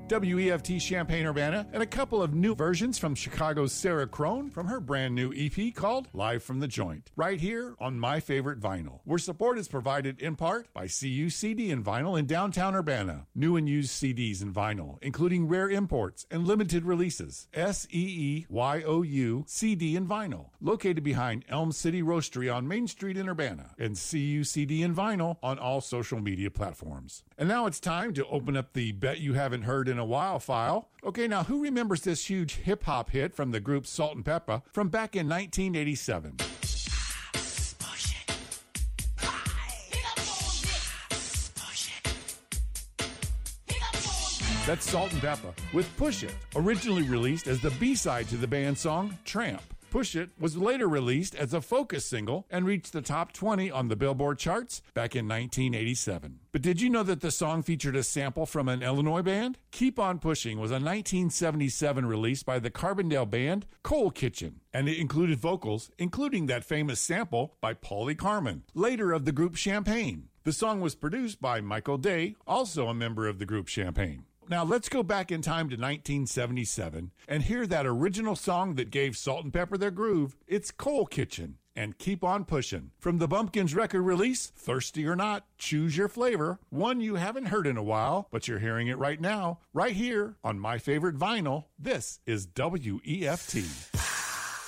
WEFT Champaign-Urbana, and a couple of new versions from Chicago's Sarah Crone from her brand new EP called Live from the Joint, right here on My Favorite Vinyl, where support is provided in part by CU CD and Vinyl in downtown Urbana. New and used CDs and vinyl, including rare imports and limited releases. SEEYOU CD and Vinyl, located behind Elm City Roastery on Main Street in Urbana, and CU CD and Vinyl on all social media platforms. And now it's time to open up the Bet You Haven't Heard in a While file. Okay, now who remembers this huge hip-hop hit from the group Salt and Pepper from back in 1987? That's Salt and Pepper with Push It, originally released as the B-side to the band's song Tramp. Push It was later released as a Focus single and reached the top 20 on the Billboard charts back in 1987. But did you know that the song featured a sample from an Illinois band? Keep On Pushing was a 1977 release by the Carbondale band Coal Kitchen, and it included vocals, including that famous sample by Paulie Carmen, later of the group Champaign. The song was produced by Michael Day, also a member of the group Champaign. Now let's go back in time to 1977 and hear that original song that gave Salt and Pepper their groove. It's Coal Kitchen and Keep On Pushing. From the Bumpkins record release, Thirsty or Not, Choose Your Flavor, one you haven't heard in a while, but you're hearing it right now, right here on My Favorite Vinyl. This is WEFT.